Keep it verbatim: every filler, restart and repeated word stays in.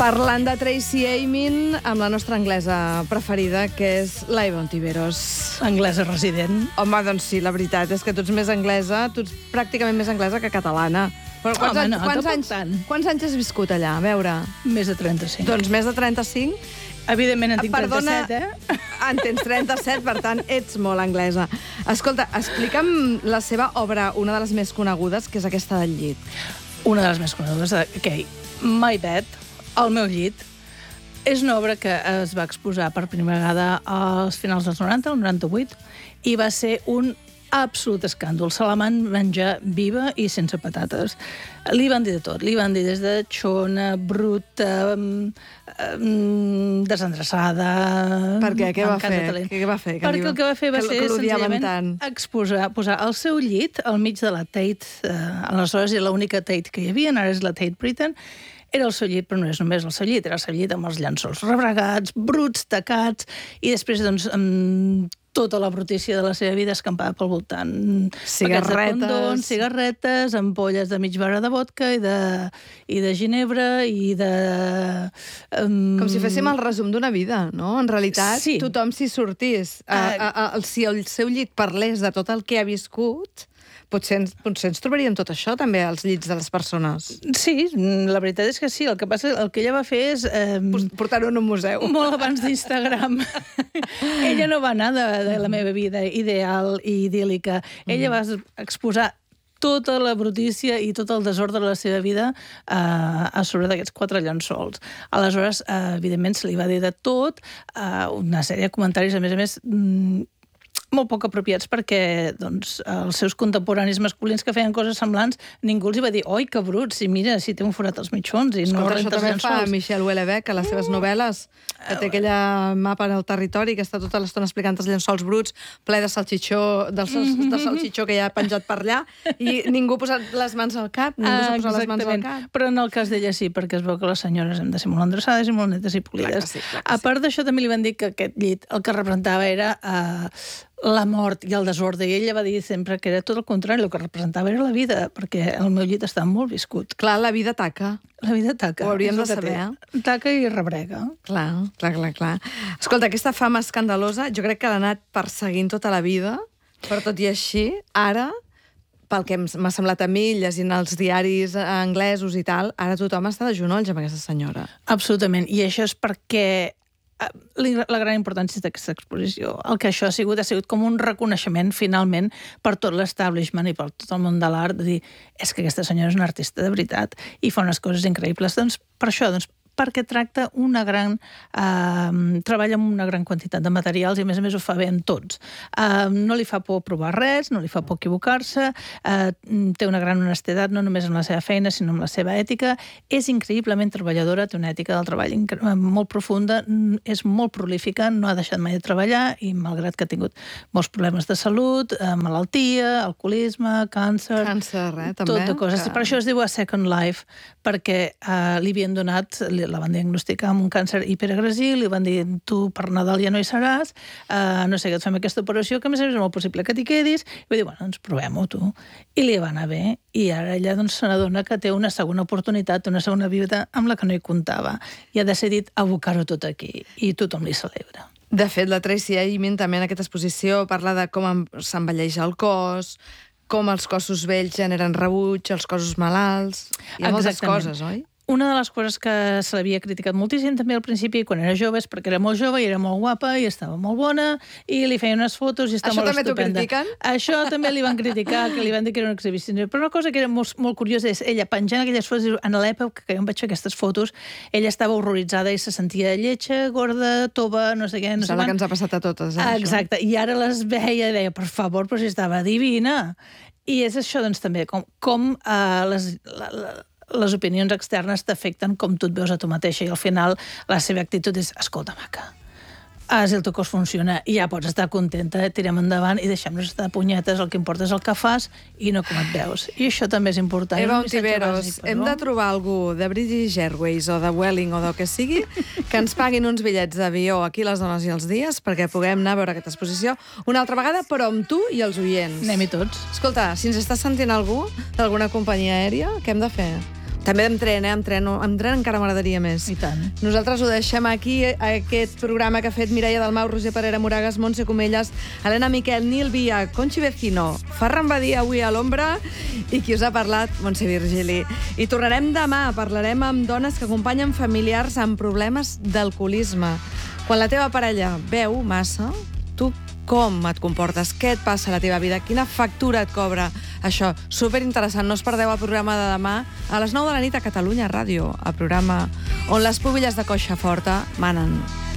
Parlant de Tracy Emin amb la nostra anglesa preferida, que és l'Eva Ontiveros. Anglesa resident. Home, doncs sí, la veritat és que tu ets més anglesa, tu ets pràcticament més anglesa que catalana. Però quants, Home, anys, no, quants, tampoc anys, tant. quants anys has viscut allà? A veure... Més de trenta-cinc. Doncs més de trenta-cinc. Evidentment en tinc Perdona, trenta-set, eh? En tens trenta-set, per tant, ets molt anglesa. Escolta, explica'm la seva obra, una de les més conegudes, que és aquesta del llit. Una de les més conegudes. Ok, My Bed, El meu llit, és una obra que es va exposar per primera vegada als finals dels noranta, el noranta-vuit, i va ser un absolut escàndol. Se la van menjar viva i sense patates. Li van dir de tot. Li van dir des de xona, bruta, um, desendreçada... Per què? Què va mancant de fer? talent. Què va fer? Que Perquè li- el que va fer va que- ser que l'odiaven senzillament tant. exposar, posar el seu llit al mig de la Tate. Eh, aleshores era l'única Tate que hi havia, ara és la Tate Britain. Era el seu llit, però no és només el seu llit, era el seu llit amb els llençols rebregats, bruts, tacats, i després, doncs, amb tota la brutícia de la seva vida escampada pel voltant. Cigarretes. Paquets de condons, cigarretes, ampolles de mig barra de vodka i de, i de ginebra i de... Um... Com si féssim el resum d'una vida, no? En realitat, Sí. tothom s'hi sortís. A, a, a, si el seu llit parlés de tot el que ha viscut, potser ens, potser ens trobaríem tot això, també, als llits de les persones. Sí, la veritat és que sí. El que passa, el que ella va fer és... Eh, Portar-ho en un museu. molt abans d'Instagram. Ella no va anar de, de la meva vida ideal i idíl·lica. Ella va exposar tota la brutícia i tot el desordre de la seva vida eh, a sobre d'aquests quatre llençols. Aleshores, eh, evidentment, se li va dir de tot, eh, una sèrie de comentaris, a més a més, mm, molt poc apropiats perquè doncs, els seus contemporanis masculins que feien coses semblants, ningú els hi va dir oi, que bruts, i mira, si té un forat als mitjons i no Escolta, això renta els també fa llençols. Michel Houellebecq a les seves novel·les, que té aquella mapa en el territori que està tota l'estona explicant els llençols bruts, ple de salxitxó, del sal- de salxitxó que hi ha penjat per allà, i ningú ha posat les mans al cap, ningú s'ha posat les mans al cap. Però en el cas d'ella sí, perquè es veu que les senyores hem de ser molt endreçades i molt netes i polides. Clar que sí, clar que A part d'això, també li van dir que aquest llit el que representava era eh, la mort i el desordre, i ella va dir sempre que era tot el contrari, el que representava era la vida, perquè el meu llit està molt viscut. Clar, la vida taca. La vida taca. Ho hauríem és el de que té. saber. Taca i rebrega. Clar, clar, clar, clar. Escolta, aquesta fama escandalosa, jo crec que l'ha anat perseguint tota la vida, però tot i així, ara, pel que m'ha semblat a mi, llegint els diaris anglesos i tal, ara tothom està de genolls amb aquesta senyora. Absolutament. I això és perquè la gran importància d'aquesta exposició. El que això ha sigut, ha sigut com un reconeixement, finalment, per tot l'establishment i per tot el món de l'art, de dir, és que aquesta senyora és una artista de veritat i fa unes coses increïbles. Doncs per això, doncs, perquè tracta una gran... Eh, treballa amb una gran quantitat de materials i, a més a més, ho fa bé en tots. Eh, no li fa por provar res, no li fa por equivocar-se, eh, té una gran honestedat, no només en la seva feina, sinó en la seva ètica. És increïblement treballadora, té una ètica del treball molt profunda, és molt prolífica, no ha deixat mai de treballar i, malgrat que ha tingut molts problemes de salut, eh, malaltia, alcoholisme, càncer... Càncer, eh, també. Tot de coses. Que... Per això es diu A Second Life, perquè eh, li havien donat... la van diagnosticar amb un càncer hiperagressiu, li van dir, tu per Nadal ja no hi seràs, uh, no sé, que et fem aquesta operació, que a més a més és molt possible que t'hi quedis, i va dir, bueno, doncs provem-ho tu. I li va anar bé, i ara ella doncs, se n'adona que té una segona oportunitat, una segona vida amb la que no hi comptava, i ha decidit abocar-ho tot aquí, i tothom li celebra. De fet, la Tracy Emin també en aquesta exposició parla de com s'envelleix el cos, com els cossos vells generen rebuig, els cossos malalts... Hi ha moltes Exactament. coses, oi? Una de les coses que se l'havia criticat moltíssim també al principi, quan era jove, és perquè era molt jove i era molt guapa i estava molt bona i li feien unes fotos i estava Això molt també t'ho estupenda. critiquen? Això també li van criticar, que li van dir que era una exhibició. Però una cosa que era molt, molt curiosa és ella penjant aquelles fotos, en l'època que jo em vaig fer aquestes fotos, ella estava horroritzada i se sentia lletja, gorda, tova, no sé què, no sé Sembla quan. que ens ha passat a totes, eh, Ah, això. exacte, i ara les veia i deia, per favor, però si estava divina. I és això, doncs, també, com, com uh, les... La, la, les opinions externes t'afecten com tu et veus a tu mateixa i al final la seva actitud és escolta, maca, ah, si el teu cos funciona i ja pots estar contenta, tirem endavant i deixem-nos estar punyetes, el que importa és el que fas i no com et veus. I això també és important. Eva Un missatge Ontiveros, bàsic, però- hem de trobar algú de British Airways o de Vueling o del que sigui que ens paguin uns bitllets d'avió aquí les dones i els dies perquè puguem anar a veure aquesta exposició una altra vegada, però amb tu i els oients. Anem-hi tots. Escolta, si ens està sentint algú d'alguna companyia aèria, què hem de fer? També em tren, eh? Em tren, em tren encara m'agradaria més. I tant. Nosaltres ho deixem aquí, aquest programa que ha fet Mireia Dalmau, Roger Parera Moragas, Montse Comelles, Helena Miquel, Nil Via, Conchi Vecino, Ferran Badia avui a l'ombra i qui us ha parlat, Montse Virgili. I tornarem demà, parlarem amb dones que acompanyen familiars amb problemes d'alcoholisme. Quan la teva parella beu massa, tu com et comportes? Què et passa a la teva vida? Quina factura et cobra això? Superinteressant. No us perdeu el programa de demà a les nou de la nit a Catalunya Ràdio, el programa on les pubilles de Coixa Forta manen.